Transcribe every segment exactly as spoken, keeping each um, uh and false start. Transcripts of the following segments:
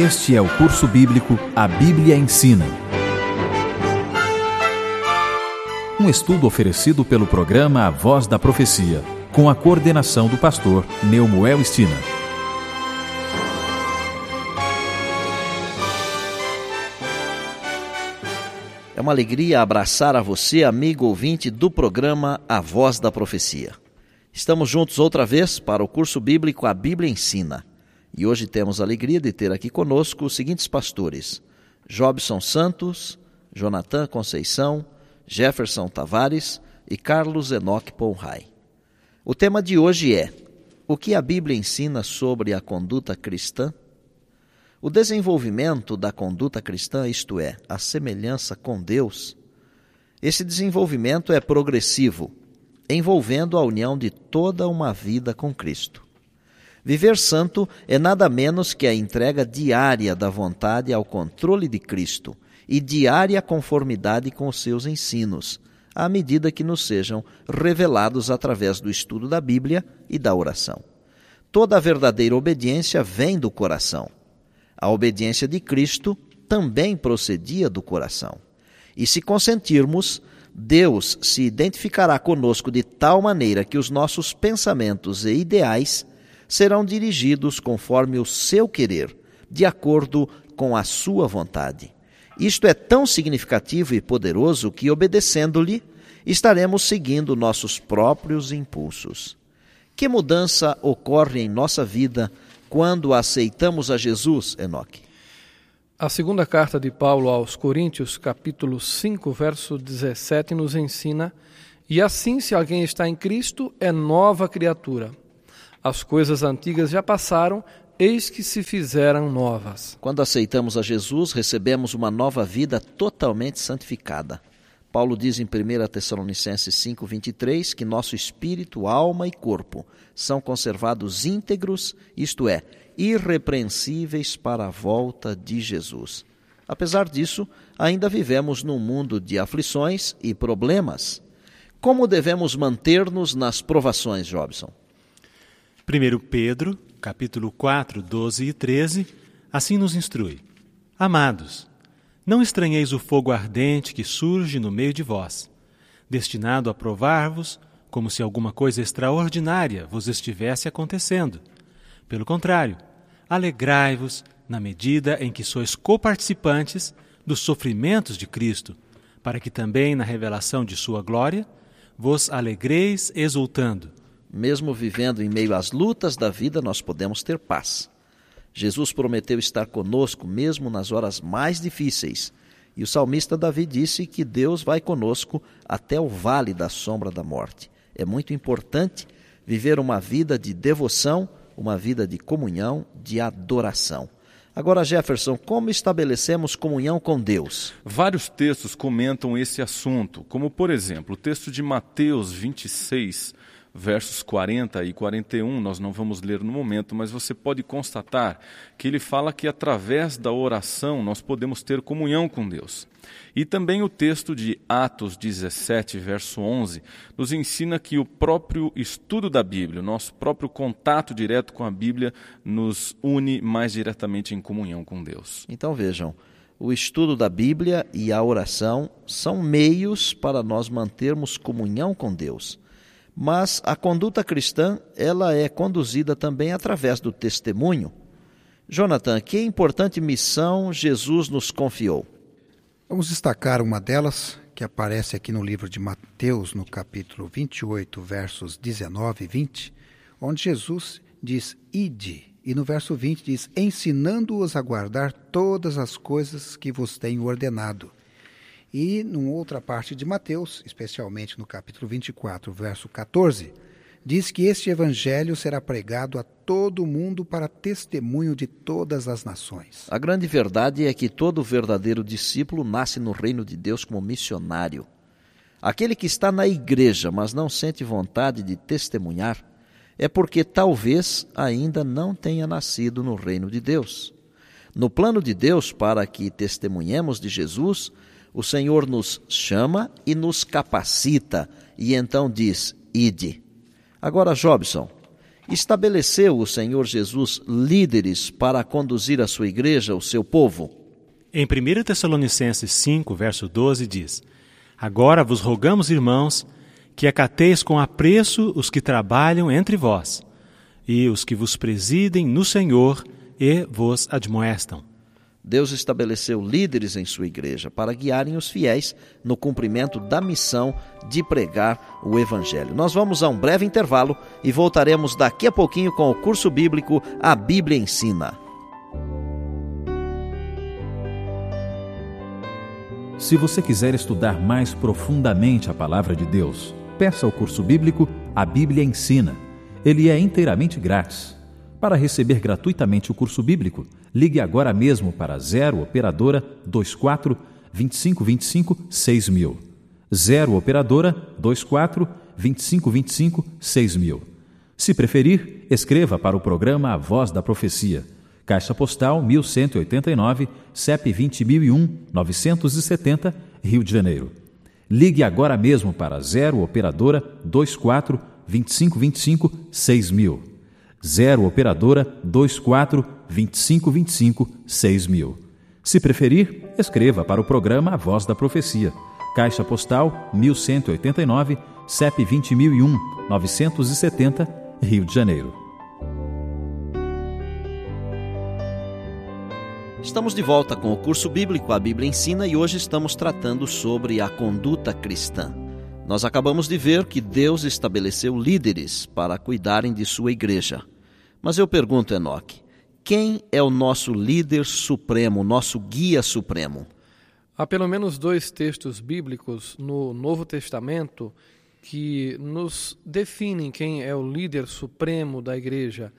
Este é o curso bíblico A Bíblia Ensina. Um estudo oferecido pelo programa A Voz da Profecia, com a coordenação do pastor Neumoel Stina. É uma alegria abraçar a você, amigo ouvinte do programa A Voz da Profecia. Estamos juntos outra vez para o curso bíblico A Bíblia Ensina. E hoje temos a alegria de ter aqui conosco os seguintes pastores: Jobson Santos, Jonathan Conceição, Jefferson Tavares e Carlos Enoque Ponrai. O tema de hoje é: o que a Bíblia ensina sobre a conduta cristã? O desenvolvimento da conduta cristã, isto é, a semelhança com Deus, esse desenvolvimento é progressivo, envolvendo a união de toda uma vida com Cristo. Viver santo é nada menos que a entrega diária da vontade ao controle de Cristo e diária conformidade com os seus ensinos, à medida que nos sejam revelados através do estudo da Bíblia e da oração. Toda a verdadeira obediência vem do coração. A obediência de Cristo também procedia do coração. E se consentirmos, Deus se identificará conosco de tal maneira que os nossos pensamentos e ideais serão dirigidos conforme o seu querer, de acordo com a sua vontade. Isto é tão significativo e poderoso que, obedecendo-lhe, estaremos seguindo nossos próprios impulsos. Que mudança ocorre em nossa vida quando aceitamos a Jesus, Enoque? A segunda carta de Paulo aos Coríntios, capítulo cinco, verso dezessete, nos ensina: e assim, se alguém está em Cristo, é nova criatura. As coisas antigas já passaram, eis que se fizeram novas. Quando aceitamos a Jesus, recebemos uma nova vida totalmente santificada. Paulo diz em primeira Tessalonicenses cinco, vinte e três, que nosso espírito, alma e corpo são conservados íntegros, isto é, irrepreensíveis para a volta de Jesus. Apesar disso, ainda vivemos num mundo de aflições e problemas. Como devemos manter-nos nas provações, Jobson? primeiro Pedro, capítulo quatro, doze e treze, assim nos instrui: Amados, não estranheis o fogo ardente que surge no meio de vós, destinado a provar-vos, como se alguma coisa extraordinária vos estivesse acontecendo. Pelo contrário, alegrai-vos na medida em que sois coparticipantes dos sofrimentos de Cristo, para que também na revelação de sua glória vos alegreis exultando. Mesmo vivendo em meio às lutas da vida, nós podemos ter paz. Jesus prometeu estar conosco mesmo nas horas mais difíceis. E o salmista Davi disse que Deus vai conosco até o vale da sombra da morte. É muito importante viver uma vida de devoção, uma vida de comunhão, de adoração. Agora, Jefferson, como estabelecemos comunhão com Deus? Vários textos comentam esse assunto, como, por exemplo, o texto de Mateus vinte e seis, versos quarenta e quarenta e um, nós não vamos ler no momento, mas você pode constatar que ele fala que através da oração nós podemos ter comunhão com Deus. E também o texto de Atos dezessete, verso onze, nos ensina que o próprio estudo da Bíblia, o nosso próprio contato direto com a Bíblia, nos une mais diretamente em comunhão com Deus. Então vejam, o estudo da Bíblia e a oração são meios para nós mantermos comunhão com Deus. Mas a conduta cristã, ela é conduzida também através do testemunho. Jonathan, que importante missão Jesus nos confiou? Vamos destacar uma delas, que aparece aqui no livro de Mateus, no capítulo vinte e oito, versos dezenove e vinte, onde Jesus diz: Ide, e no verso vinte diz: ensinando-os a guardar todas as coisas que vos tenho ordenado. E, numa outra parte de Mateus, especialmente no capítulo vinte e quatro, verso catorze, diz que este evangelho será pregado a todo mundo para testemunho de todas as nações. A grande verdade é que todo verdadeiro discípulo nasce no reino de Deus como missionário. Aquele que está na igreja, mas não sente vontade de testemunhar, é porque talvez ainda não tenha nascido no reino de Deus. No plano de Deus, para que testemunhemos de Jesus, o Senhor nos chama e nos capacita, e então diz: ide. Agora, Jobson, Estabeleceu o Senhor Jesus líderes para conduzir a sua igreja, o seu povo? Em primeira Tessalonicenses cinco, verso doze, diz: Agora vos rogamos, irmãos, que acateis com apreço os que trabalham entre vós, e os que vos presidem no Senhor e vos admoestam. Deus estabeleceu líderes em sua igreja para guiarem os fiéis no cumprimento da missão de pregar o Evangelho. Nós vamos a um breve intervalo e voltaremos daqui a pouquinho com o curso bíblico A Bíblia Ensina. Se você quiser estudar mais profundamente a Palavra de Deus, peça ao curso bíblico A Bíblia Ensina. Ele é inteiramente grátis. Para receber gratuitamente o curso bíblico, ligue agora mesmo para zero operadora vinte e quatro, vinte e cinco vinte e cinco, seis mil. zero operadora vinte e quatro, vinte e cinco vinte e cinco, seis mil. Se preferir, escreva para o programa A Voz da Profecia. Caixa Postal mil cento e oitenta e nove, C E P vinte mil e um, novecentos e setenta, Rio de Janeiro. Ligue agora mesmo para zero operadora vinte e quatro, vinte e cinco vinte e cinco, seis mil. zero operadora vinte e quatro, vinte e cinco vinte e cinco, seis mil. Se preferir, escreva para o programa A Voz da Profecia. Caixa Postal mil cento e oitenta e nove, C E P vinte mil e um, novecentos e setenta, Rio de Janeiro. Estamos de volta com o curso bíblico A Bíblia Ensina e hoje estamos tratando sobre a conduta cristã. Nós acabamos de ver que Deus estabeleceu líderes para cuidarem de sua igreja. Mas eu pergunto, Enoque, quem é o nosso líder supremo, nosso guia supremo? Há pelo menos dois textos bíblicos no Novo Testamento que nos definem quem é o líder supremo da igreja.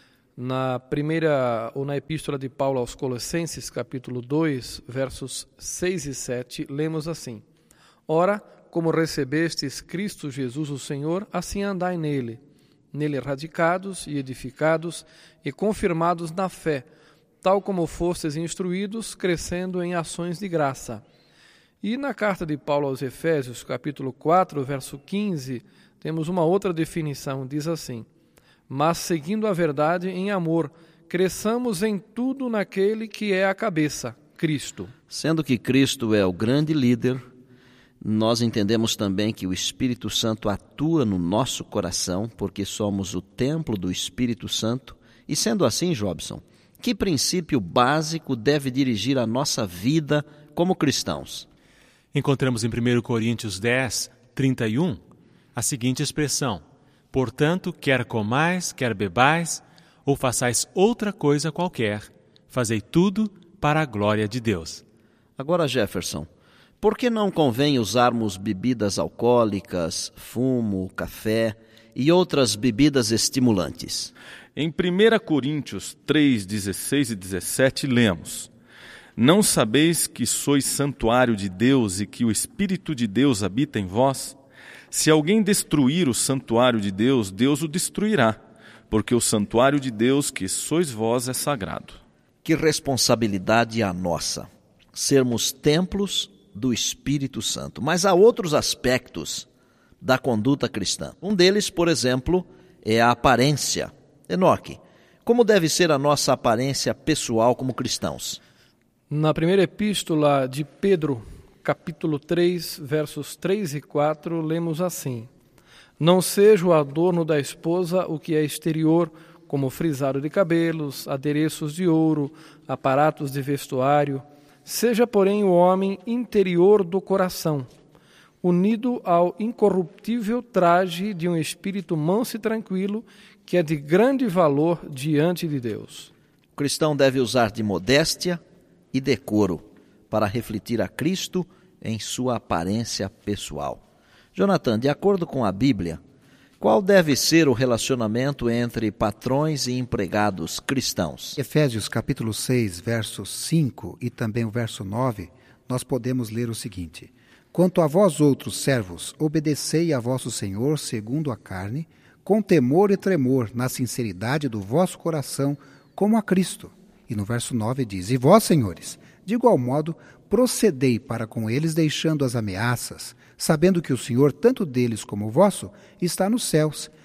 Na primeira, ou na epístola de Paulo aos Colossenses, capítulo dois, versos seis e sete, lemos assim: Ora, como recebestes Cristo Jesus o Senhor, assim andai nele, nele radicados e edificados e confirmados na fé, tal como fostes instruídos, crescendo em ações de graça. E na carta de Paulo aos Efésios, capítulo quatro, verso quinze, temos uma outra definição, diz assim: Mas seguindo a verdade em amor, cresçamos em tudo naquele que é a cabeça, Cristo. Sendo que Cristo é o grande líder, nós entendemos também que o Espírito Santo atua no nosso coração, porque somos o templo do Espírito Santo. E sendo assim, Jobson, que princípio básico deve dirigir a nossa vida como cristãos? Encontramos em primeira Coríntios dez, trinta e um, a seguinte expressão: Portanto, quer comais, quer bebais, ou façais outra coisa qualquer, fazei tudo para a glória de Deus. Agora, Jefferson, por que não convém usarmos bebidas alcoólicas, fumo, café e outras bebidas estimulantes? Em primeira Coríntios três, dezesseis e dezessete, lemos: Não sabeis que sois santuário de Deus e que o Espírito de Deus habita em vós? Se alguém destruir o santuário de Deus, Deus o destruirá, porque o santuário de Deus que sois vós é sagrado. Que responsabilidade a nossa, sermos templos do Espírito Santo. Mas há outros aspectos da conduta cristã. Um deles, por exemplo, é a aparência. Enoque, como deve ser a nossa aparência pessoal como cristãos? Na primeira epístola de Pedro, capítulo três, versos três e quatro, lemos assim: Não seja o adorno da esposa o que é exterior, como frisado de cabelos, adereços de ouro, aparatos de vestuário. Seja, porém, o homem interior do coração, unido ao incorruptível traje de um espírito manso e tranquilo, que é de grande valor diante de Deus. O cristão deve usar de modéstia e decoro para refletir a Cristo em sua aparência pessoal. Jonathan, de acordo com a Bíblia, qual deve ser o relacionamento entre patrões e empregados cristãos? Efésios capítulo seis, verso cinco e também o verso nove, nós podemos ler o seguinte: Quanto a vós outros servos, obedecei a vosso Senhor segundo a carne, com temor e tremor, na sinceridade do vosso coração, como a Cristo. E no verso nove diz: E vós, senhores, de igual modo, procedei para com eles, deixando as ameaças, sabendo que o Senhor, tanto deles como o vosso, está nos céus,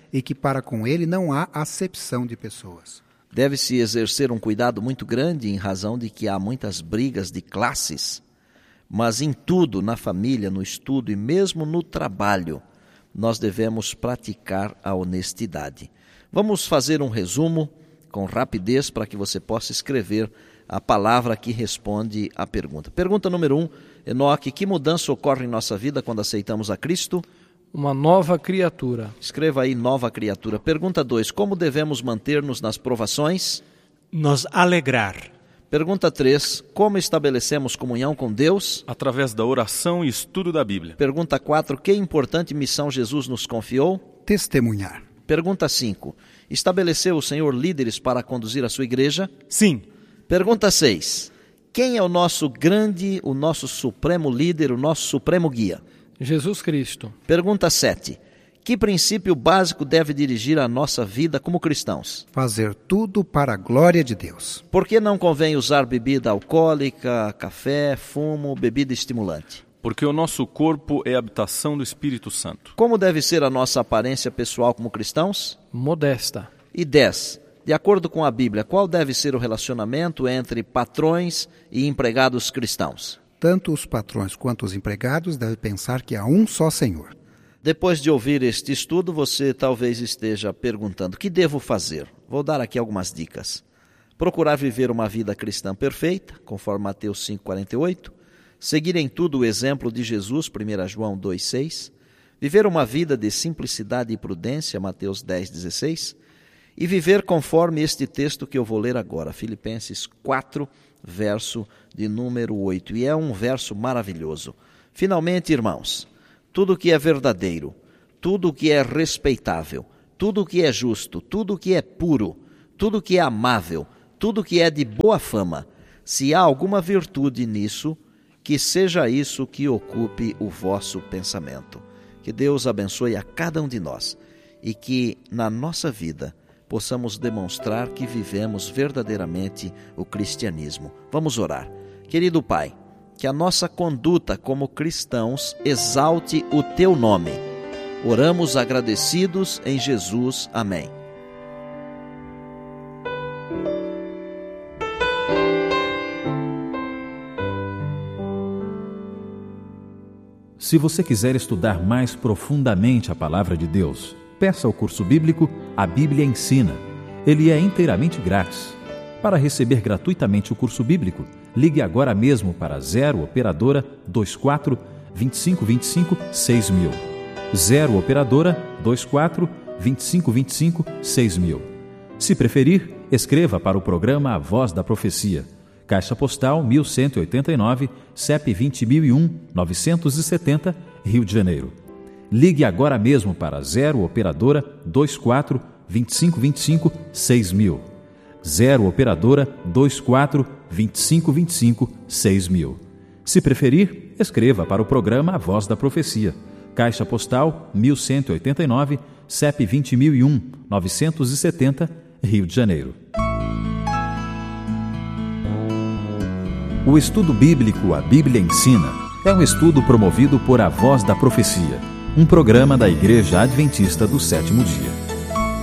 e que para com ele não há acepção de pessoas. Deve-se exercer um cuidado muito grande em razão de que há muitas brigas de classes, mas em tudo, na família, no estudo e mesmo no trabalho, nós devemos praticar a honestidade. Vamos fazer um resumo com rapidez para que você possa escrever a palavra que responde à pergunta. Pergunta número um, Enoque, que mudança ocorre em nossa vida quando aceitamos a Cristo? Uma nova criatura. Escreva aí, nova criatura. Pergunta dois, como devemos manter-nos nas provações? Nos alegrar. Pergunta três, como estabelecemos comunhão com Deus? Através da oração e estudo da Bíblia. Pergunta quatro, que importante missão Jesus nos confiou? Testemunhar. Pergunta cinco, estabeleceu o Senhor líderes para conduzir a sua igreja? Sim. Pergunta seis, quem é o nosso grande, o nosso supremo líder, o nosso supremo guia? Jesus Cristo. Pergunta sete, que princípio básico deve dirigir a nossa vida como cristãos? Fazer tudo para a glória de Deus. Por que não convém usar bebida alcoólica, café, fumo, bebida estimulante? Porque o nosso corpo é a habitação do Espírito Santo. Como deve ser a nossa aparência pessoal como cristãos? Modesta. E dez, de acordo com a Bíblia, qual deve ser o relacionamento entre patrões e empregados cristãos? Tanto os patrões quanto os empregados devem pensar que há um só Senhor. Depois de ouvir este estudo, você talvez esteja perguntando, o que devo fazer? Vou dar aqui algumas dicas. Procurar viver uma vida cristã perfeita, conforme Mateus cinco, quarenta e oito. Seguir em tudo o exemplo de Jesus, primeira João dois, seis. Viver uma vida de simplicidade e prudência, Mateus dez, dezesseis. E viver conforme este texto que eu vou ler agora, Filipenses quatro, verso de número oito. E é um verso maravilhoso. Finalmente, irmãos, tudo que é verdadeiro, tudo que é respeitável, tudo que é justo, tudo que é puro, tudo que é amável, tudo que é de boa fama, se há alguma virtude nisso, que seja isso que ocupe o vosso pensamento. Que Deus abençoe a cada um de nós e que na nossa vida possamos demonstrar que vivemos verdadeiramente o cristianismo. Vamos orar. Querido Pai, que a nossa conduta como cristãos exalte o Teu nome. Oramos agradecidos em Jesus. Amém. Se você quiser estudar mais profundamente a Palavra de Deus, peça ao curso bíblico A Bíblia Ensina. Ele é inteiramente grátis. Para receber gratuitamente o curso bíblico, ligue agora mesmo para zero operadora vinte e quatro, vinte e cinco, vinte e cinco, seis mil. zero operadora vinte e quatro, vinte e cinco, vinte e cinco, seis mil. Se preferir, escreva para o programa A Voz da Profecia. Caixa Postal mil cento e oitenta e nove, C E P vinte mil e um, novecentos e setenta, Rio de Janeiro. Ligue agora mesmo para zero operadora vinte e quatro, vinte e cinco, vinte e cinco, seis mil. zero operadora vinte e quatro, vinte e cinco, vinte e cinco, seis mil. Se preferir, escreva para o programa A Voz da Profecia. Caixa Postal mil cento e oitenta e nove, C E P vinte mil e um, novecentos e setenta, Rio de Janeiro. O estudo bíblico A Bíblia Ensina é um estudo promovido por A Voz da Profecia, um programa da Igreja Adventista do Sétimo Dia.